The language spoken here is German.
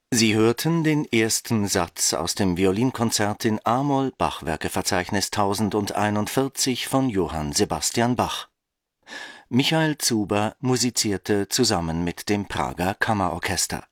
Sie hörten den ersten Satz aus dem Violinkonzert in a-Moll, Bachwerkeverzeichnis 1041 von Johann Sebastian Bach. Michael Zuber musizierte zusammen mit dem Prager Kammerorchester.